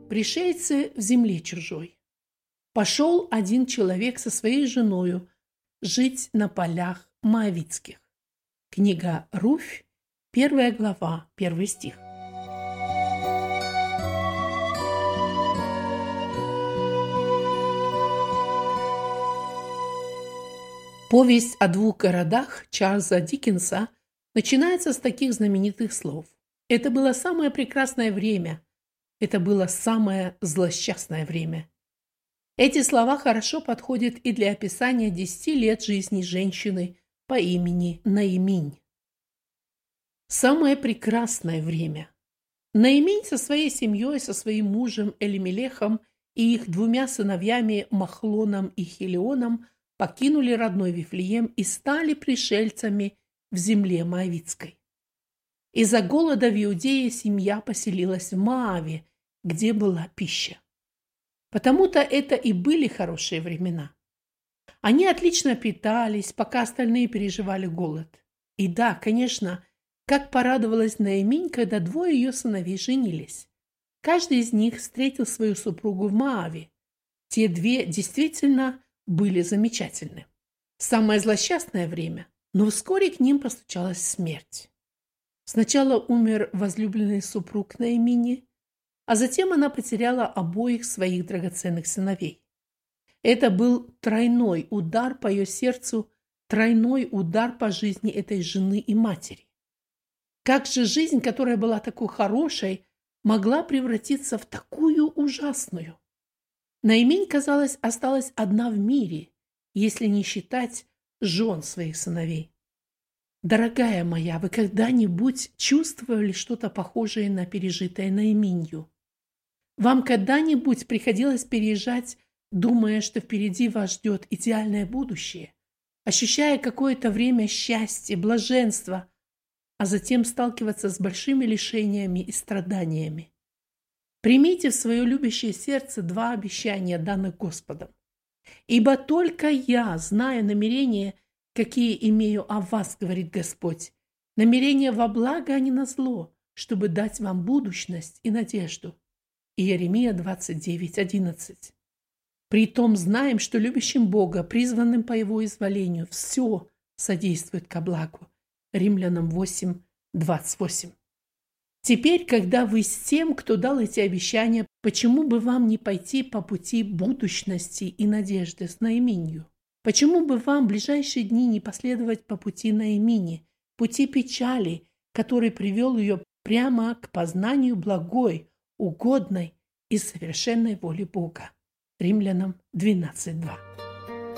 Пришельцы в земле чужой. Пошел один человек со своей женою жить на полях моавитских. Книга Руфь, 1 глава, 1 стих. Повесть о двух городах Чарльза Диккенса начинается с таких знаменитых слов. Это было самое прекрасное время. Это было самое злосчастное время. Эти слова хорошо подходят и для описания 10 лет жизни женщины по имени Наиминь. Самое прекрасное время. Наиминь со своей семьей, со своим мужем Элимелехом и их 2 сыновьями Махлоном и Хелионом покинули родной Вифлеем и стали пришельцами в земле моавитской. Из-за голода в Иудее семья поселилась в Моаве, где была пища. Потому-то это и были хорошие времена. Они отлично питались, пока остальные переживали голод. И да, конечно, как порадовалась Наиминь, когда 2 ее сыновей женились. Каждый из них встретил свою супругу в Моаве. Те 2 действительно были замечательны. Самое злосчастное время, но вскоре к ним постучалась смерть. Сначала умер возлюбленный супруг Наимини, а затем она потеряла обоих своих драгоценных сыновей. Это был тройной удар по ее сердцу, тройной удар по жизни этой жены и матери. Как же жизнь, которая была такой хорошей, могла превратиться в такую ужасную? Наиминь, казалось, осталась одна в мире, если не считать жен своих сыновей. Дорогая моя, вы когда-нибудь чувствовали что-то похожее на пережитое Наиминью? Вам когда-нибудь приходилось переезжать, думая, что впереди вас ждет идеальное будущее, ощущая какое-то время счастья, блаженства, а затем сталкиваться с большими лишениями и страданиями? Примите в свое любящее сердце 2 обещания, данных Господом. «Ибо только я знаю намерения, какие имею о вас, говорит Господь, намерения во благо, а не на зло, чтобы дать вам будущность и надежду». Иеремия 29:11. «Притом знаем, что любящим Бога, призванным по Его изволению, все содействует ко благу». Римлянам 8:28. Теперь, когда вы с тем, кто дал эти обещания, почему бы вам не пойти по пути будущности и надежды с Наиминью? Почему бы вам в ближайшие дни не последовать по пути Наимини, пути печали, который привел ее прямо к познанию благой, угодной и совершенной воли Бога? Римлянам 12:2.